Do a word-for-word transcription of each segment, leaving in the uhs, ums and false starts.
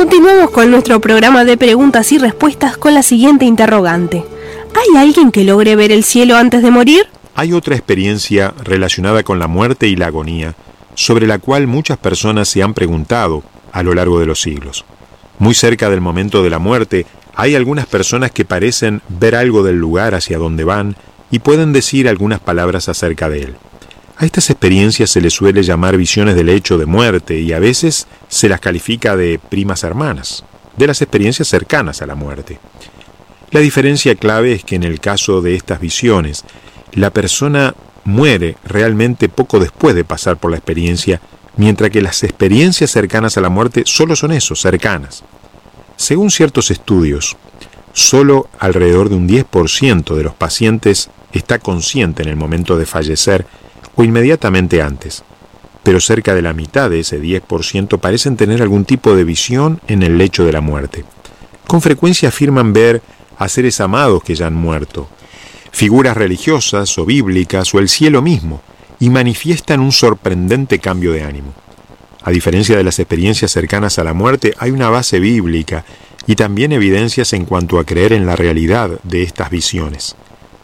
Continuamos con nuestro programa de preguntas y respuestas con la siguiente interrogante. ¿Hay alguien que logre ver el cielo antes de morir? Hay otra experiencia relacionada con la muerte y la agonía, sobre la cual muchas personas se han preguntado a lo largo de los siglos. Muy cerca del momento de la muerte, hay algunas personas que parecen ver algo del lugar hacia donde van y pueden decir algunas palabras acerca de él. A estas experiencias se les suele llamar visiones del hecho de muerte y a veces se las califica de primas hermanas, de las experiencias cercanas a la muerte. La diferencia clave es que en el caso de estas visiones, la persona muere realmente poco después de pasar por la experiencia, mientras que las experiencias cercanas a la muerte solo son eso, cercanas. Según ciertos estudios, solo alrededor de un diez por ciento de los pacientes está consciente en el momento de fallecer o inmediatamente antes, pero cerca de la mitad de ese diez por ciento parecen tener algún tipo de visión en el lecho de la muerte. Con frecuencia afirman ver a seres amados que ya han muerto, figuras religiosas o bíblicas o el cielo mismo, y manifiestan un sorprendente cambio de ánimo. A diferencia de las experiencias cercanas a la muerte, hay una base bíblica y también evidencias en cuanto a creer en la realidad de estas visiones.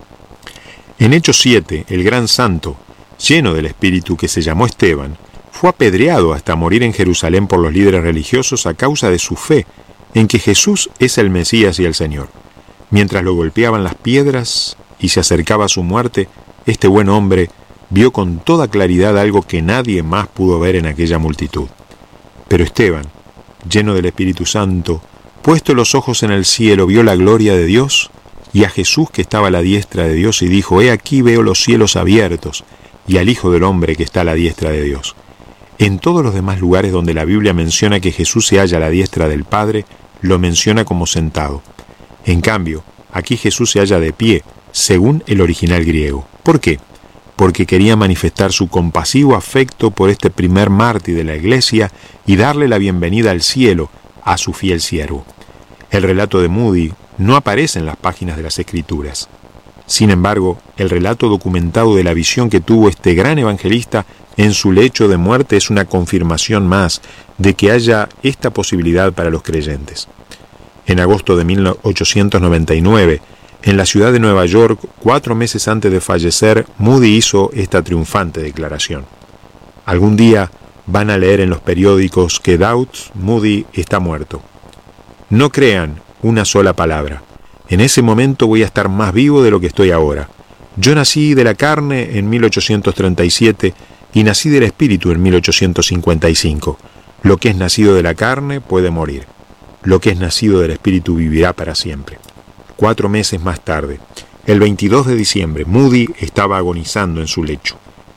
En Hechos siete, el gran santo, lleno del Espíritu, que se llamó Esteban, fue apedreado hasta morir en Jerusalén por los líderes religiosos a causa de su fe en que Jesús es el Mesías y el Señor. Mientras lo golpeaban las piedras y se acercaba a su muerte, este buen hombre vio con toda claridad algo que nadie más pudo ver en aquella multitud. Pero Esteban, lleno del Espíritu Santo, puesto los ojos en el cielo, vio la gloria de Dios y a Jesús que estaba a la diestra de Dios y dijo: «He aquí veo los cielos abiertos y al Hijo del Hombre que está a la diestra de Dios». En todos los demás lugares donde la Biblia menciona que Jesús se halla a la diestra del Padre, lo menciona como sentado. En cambio, aquí Jesús se halla de pie, según el original griego. ¿Por qué? Porque quería manifestar su compasivo afecto por este primer mártir de la Iglesia y darle la bienvenida al cielo a su fiel siervo. El relato de Moody no aparece en las páginas de las Escrituras. Sin embargo, el relato documentado de la visión que tuvo este gran evangelista en su lecho de muerte es una confirmación más de que haya esta posibilidad para los creyentes. En agosto de mil ochocientos noventa y nueve, en la ciudad de Nueva York, cuatro meses antes de fallecer, Moody hizo esta triunfante declaración: «Algún día van a leer en los periódicos que Doubts Moody está muerto. No crean una sola palabra. En ese momento voy a estar más vivo de lo que estoy ahora. Yo nací de la carne en mil ochocientos treinta y siete y nací del espíritu en mil ochocientos cincuenta y cinco. Lo que es nacido de la carne puede morir. Lo que es nacido del espíritu vivirá para siempre». Cuatro meses más tarde, el veintidós de diciembre, Moody estaba agonizando en su lecho.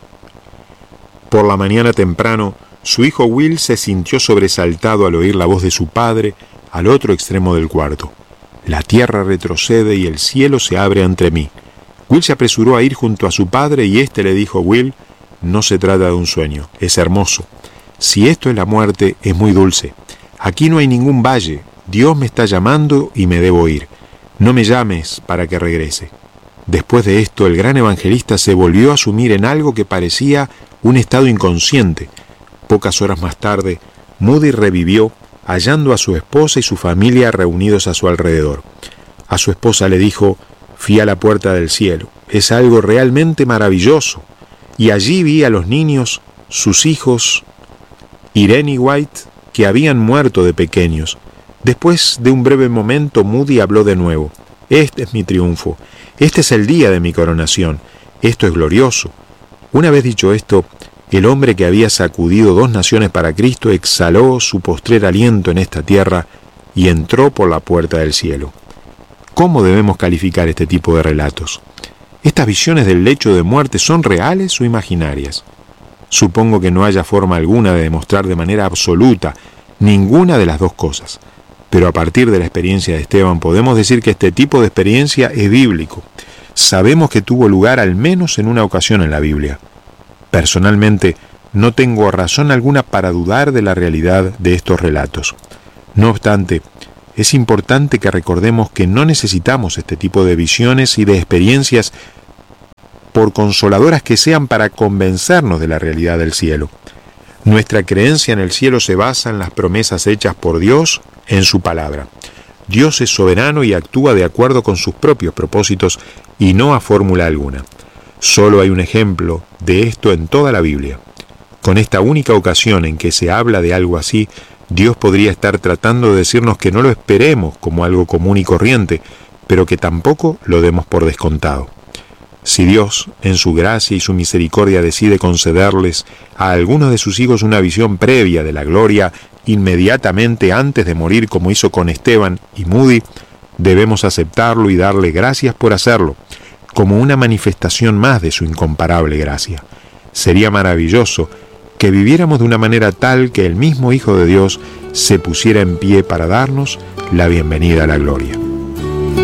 Por la mañana temprano, su hijo Will se sintió sobresaltado al oír la voz de su padre al otro extremo del cuarto. «La tierra retrocede y el cielo se abre ante mí». Will se apresuró a ir junto a su padre y éste le dijo: «Will, no se trata de un sueño, es hermoso. Si esto es la muerte, es muy dulce. Aquí no hay ningún valle, Dios me está llamando y me debo ir. No me llames para que regrese». Después de esto, el gran evangelista se volvió a sumir en algo que parecía un estado inconsciente. Pocas horas más tarde, Moody revivió, hallando a su esposa y su familia reunidos a su alrededor. A su esposa le dijo: «Fui a la puerta del cielo. Es algo realmente maravilloso. Y allí vi a los niños, sus hijos, Irene y White, que habían muerto de pequeños». Después de un breve momento, Moody habló de nuevo: «Este es mi triunfo. Este es el día de mi coronación. Esto es glorioso». Una vez dicho esto, el hombre que había sacudido dos naciones para Cristo exhaló su postrer aliento en esta tierra y entró por la puerta del cielo. ¿Cómo debemos calificar este tipo de relatos? ¿Estas visiones del lecho de muerte son reales o imaginarias? Supongo que no haya forma alguna de demostrar de manera absoluta ninguna de las dos cosas. Pero a partir de la experiencia de Esteban podemos decir que este tipo de experiencia es bíblico. Sabemos que tuvo lugar al menos en una ocasión en la Biblia. Personalmente, no tengo razón alguna para dudar de la realidad de estos relatos. No obstante, es importante que recordemos que no necesitamos este tipo de visiones y de experiencias, por consoladoras que sean, para convencernos de la realidad del cielo. Nuestra creencia en el cielo se basa en las promesas hechas por Dios en su palabra. Dios es soberano y actúa de acuerdo con sus propios propósitos y no a fórmula alguna. Solo hay un ejemplo de esto en toda la Biblia. Con esta única ocasión en que se habla de algo así, Dios podría estar tratando de decirnos que no lo esperemos como algo común y corriente, pero que tampoco lo demos por descontado. Si Dios, en su gracia y su misericordia, decide concederles a algunos de sus hijos una visión previa de la gloria inmediatamente antes de morir, como hizo con Esteban y Moody, debemos aceptarlo y darle gracias por hacerlo, como una manifestación más de su incomparable gracia. Sería maravilloso que viviéramos de una manera tal que el mismo Hijo de Dios se pusiera en pie para darnos la bienvenida a la gloria.